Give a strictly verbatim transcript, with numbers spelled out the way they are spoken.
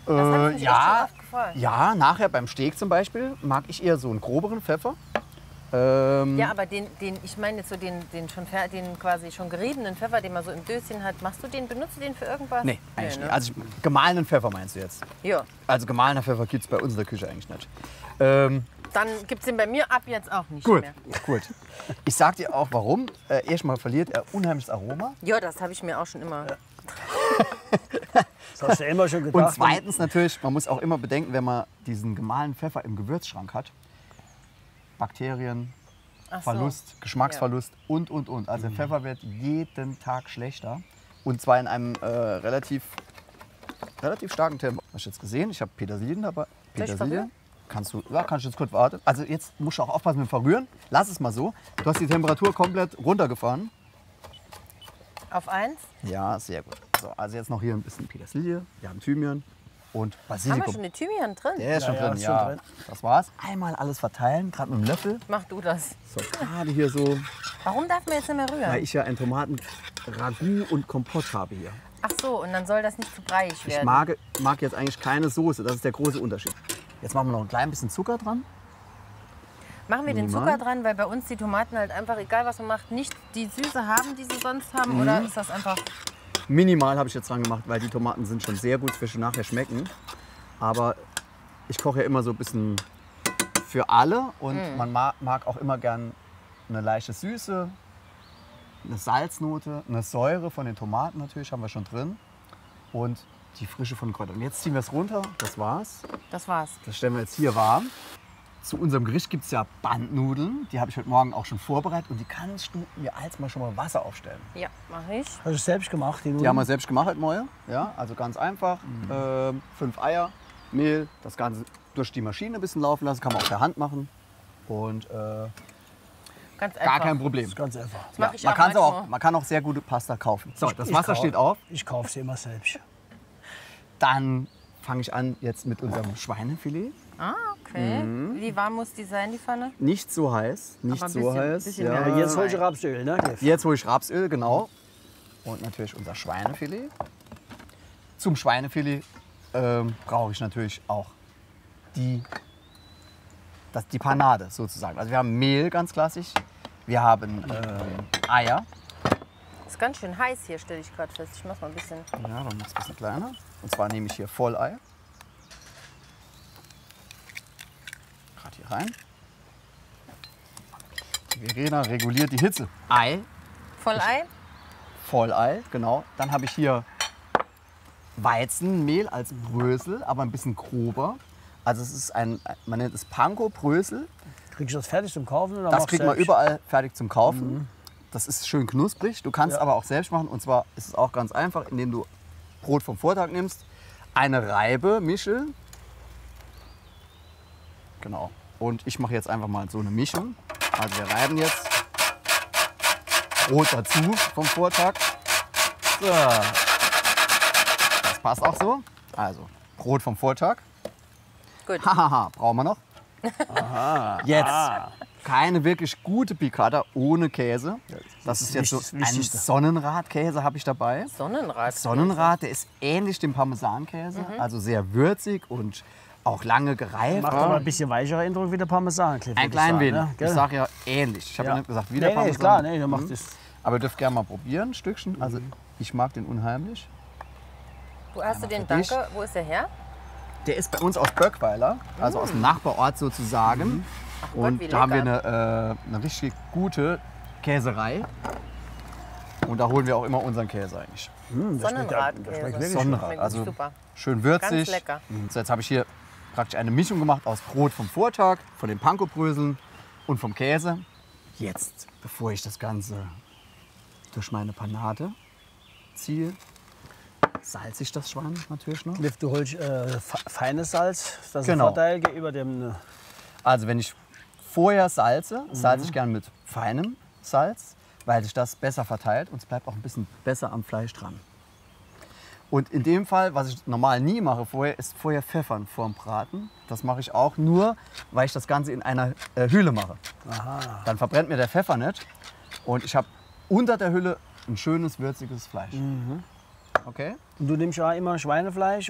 Das hat mich Äh, ja, echt schon oft gefallen. ja, nachher beim Steak zum Beispiel mag ich eher so einen groberen Pfeffer. Ähm, Ja, aber den, den ich meine jetzt so den, den, schon, fer- den quasi schon geriebenen Pfeffer, den man so im Döschen hat, machst du den, benutzt du den für irgendwas? Nee, eigentlich ne? nicht. Also ich, gemahlenen Pfeffer meinst du jetzt? Ja, Also gemahlener Pfeffer gibt es bei uns in der Küche eigentlich nicht. Ähm, dann gibt es den bei mir ab jetzt auch nicht gut, mehr. gut. Ich sag dir auch warum. Äh, erstmal verliert er unheimliches Aroma. Ja, das habe ich mir auch schon immer... Das hast du immer schon gedacht. Und zweitens natürlich, man muss auch immer bedenken, wenn man diesen gemahlenen Pfeffer im Gewürzschrank hat, Bakterien, Ach so. Verlust, Geschmacksverlust und, und, und. Also der Pfeffer wird jeden Tag schlechter. Und zwar in einem äh, relativ, relativ starken Tempo. Hast du jetzt gesehen? Ich habe Petersilien dabei. Soll ich Petersilien. verrühren? Kannst du, ja, kannst du jetzt kurz warten. Also jetzt musst du auch aufpassen mit dem Verrühren. Lass es mal so. Du hast die Temperatur komplett runtergefahren. Auf eins? Ja, sehr gut. So, also jetzt noch hier ein bisschen Petersilie. Wir haben Thymian und Haben wir Basilikum. schon den Thymian drin? Der ist schon Ja, ja, drin, ist schon ja. drin. Das war's. Einmal alles verteilen, gerade mit dem Löffel. Mach du das. So, gerade hier so, Warum darf man jetzt nicht mehr rühren? weil ich ja ein Tomaten-Ragout und Kompott habe hier. Ach so, und dann soll das nicht zu breiig Ich werden. mag, mag jetzt eigentlich keine Soße, das ist der große Unterschied. Jetzt machen wir noch ein klein bisschen Zucker dran. Machen wir den Minimal. Zucker dran, weil bei uns die Tomaten halt einfach, egal was man macht, nicht die Süße haben, die sie sonst haben? Mhm. Oder ist das einfach... Minimal habe ich jetzt dran gemacht, weil die Tomaten sind schon sehr gut, es wird schon nachher schmecken. Aber ich koche ja immer so ein bisschen für alle und Mhm. man mag, mag auch immer gern eine leichte Süße, eine Salznote, eine Säure von den Tomaten natürlich haben wir schon drin und die Frische von den Kräutern. Und jetzt ziehen wir es runter, das war's. Das war's. Das stellen wir jetzt hier warm. Zu unserem Gericht gibt es ja Bandnudeln, die habe ich heute Morgen auch schon vorbereitet und die kannst du mir als mal schon mal Wasser aufstellen. Ja, mache ich. Hast du es selbst gemacht? Die, Die haben wir selbst gemacht heute Morgen. Ja, also ganz einfach. Ähm, fünf Eier, Mehl, das Ganze durch die Maschine ein bisschen laufen lassen. Kann man auch per Hand machen. Und äh, Ganz einfach. gar kein Problem. Das ist ganz einfach. Das mache ich Man, auch kann's auch, manchmal. man kann auch sehr gute Pasta kaufen. So, das Ich Wasser kau- steht auf. Ich kaufe sie immer selbst. Dann fange ich an jetzt mit unserem Schweinefilet. Ah, okay. Mhm. Wie warm muss die sein, die Pfanne? Nicht so heiß, nicht Aber ein so bisschen- heiß. bisschen ja. mehr. Aber jetzt hol ich Rapsöl, ne? Cliff? Jetzt hole ich Rapsöl, genau. Und natürlich unser Schweinefilet. Zum Schweinefilet ähm, brauche ich natürlich auch die, das, die Panade sozusagen. Also wir haben Mehl, ganz klassisch. Wir haben ähm, Eier. Ist ganz schön heiß hier, stelle ich gerade fest. Ich mach's mal ein bisschen. Ja, dann macht es ein bisschen kleiner. Und zwar nehme ich hier Vollei. Gerade hier rein. Die Verena reguliert die Hitze. Ei, Vollei? Vollei, genau. Dann habe ich hier Weizenmehl als Brösel, aber ein bisschen grober. Also es ist ein, man nennt es Panko-Brösel. Kriegst du das fertig zum Kaufen? Oder Das machst du kriegt man selbst? überall fertig zum Kaufen. Das ist schön knusprig. Du kannst aber auch selbst machen. Und zwar ist es auch ganz einfach, indem du Brot vom Vortag nimmst, eine Reibe Mischel. Genau. Und ich mache jetzt einfach mal so eine Mischung. Also wir reiben jetzt Brot dazu vom Vortag. So. Das passt auch so. Also Brot vom Vortag. Gut. Hahaha, brauchen wir noch. Jetzt keine wirklich gute Piccata ohne Käse. Das ist jetzt so das ein Wichtigste. Sonnenrad-Käse habe ich dabei. Sonnenrad. Sonnenrad, der ist ähnlich dem Parmesankäse, also sehr würzig und auch lange gereift. Macht aber ein bisschen weicherer Eindruck wie der Parmesan, Cliff, Ein würd ich klein sagen, wenig. ne? Ich Gell? sage ja ähnlich. Ich habe ja. Ja. nicht gesagt, wie der Nee, nee, Parmesan. ist klar, nee, der macht Mhm. das. Aber ihr dürft gerne mal probieren, ein Stückchen. Also ich mag den unheimlich. Wo hast du den für dich. Danke? Wo ist der her? Der ist bei uns aus Böckweiler, also aus dem Nachbarort sozusagen. Und Gott, wie da haben wir lecker. eine, äh, eine richtig gute Käserei. Und da holen wir auch immer unseren Käse eigentlich. Hm, das schmeckt ja- das Sonnenradkäse. schmeckt wirklich Sonnenrad, Schmeckt also super. schön würzig. Ganz lecker. So, jetzt habe ich hier praktisch eine Mischung gemacht aus Brot vom Vortag, von den Panko-Bröseln und vom Käse. Jetzt, bevor ich das Ganze durch meine Panade ziehe, salze ich das Schwein natürlich noch. Cliff, du holst äh, fe- feines Salz. Das ist Genau. ein Vorteil gegenüber dem. äh, Also wenn ich vorher salze, salze ich gern mit feinem Salz, weil sich das besser verteilt und es bleibt auch ein bisschen besser am Fleisch dran. Und in dem Fall, was ich normal nie mache vorher, ist vorher pfeffern vorm Braten. Das mache ich auch nur, weil ich das Ganze in einer äh, Hülle mache. Aha. Dann verbrennt mir der Pfeffer nicht und ich habe unter der Hülle ein schönes, würziges Fleisch. Okay? Und du nimmst ja immer Schweinefleisch